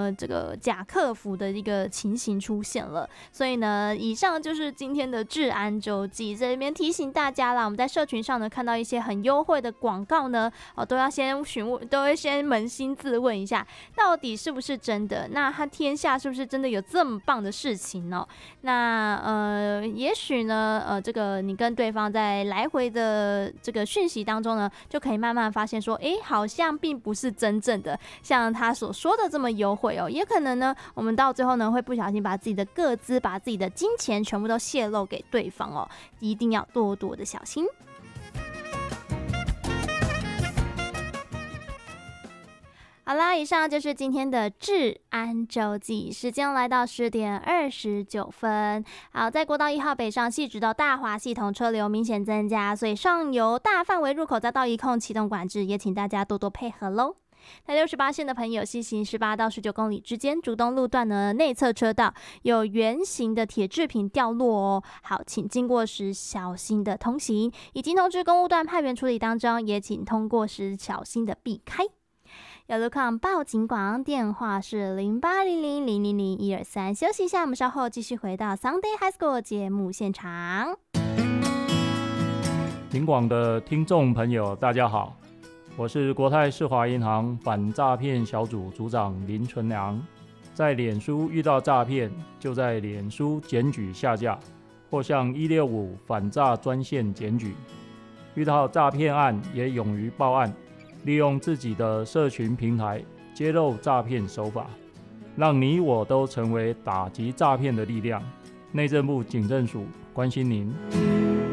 这个假客服的一个情形出现了。所以呢，以上就是今天的治安周记，这边提醒大家啦，我们在社群上呢看到一些很优惠的广告呢，都要先询问，都会先扪心自问一下，到底是不是真的？那他天下是不是真的有这么棒的事情呢？那也许呢，这个你跟对方在来回的这个讯息当中呢，就可以慢慢发现说，好像并不是真正的像他所说的这么优惠哦。也可能呢，我们到最后呢，会不小心把自己的个资、把自己的金钱全部都泄露给对方哦，一定要多多的小心。好啦，以上就是今天的治安周记，时间来到10点29分。好，在国道1号北上细直到大华系统车流明显增加，所以上游大范围入口匝道一控启动管制，也请大家多多配合咯。在68线的朋友，西行18到19公里之间，竹东路段呢内侧车道有圆形的铁制品掉落哦。好，请经过时小心的通行，已经通知公务段派员处理当中，也请通过时小心的避开。有路况报警广，电话是0800000123。休息一下，我们稍后继续回到 Sunday High School 节目现场。 警广的听众朋友，大家好，我是国泰世华银行反诈骗小组组长林纯良。在脸书遇到诈骗，就在脸书检举下架，或向165反诈专线检举。遇到诈骗案也勇于报案，利用自己的社群平台揭露诈骗手法，让你我都成为打击诈骗的力量。内政部警政署关心您。